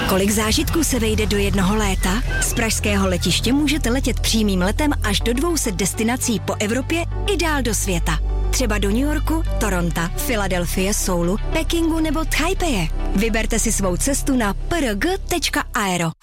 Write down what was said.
Kolik zážitků se vejde do jednoho léta? Z pražského letiště můžete letět přímým letem až do 200 destinací po Evropě i dál do světa. Třeba do New Yorku, Toronto, Filadelfie, Soulu, Pekingu nebo Taipeje. Vyberte si svou cestu na prg.aero.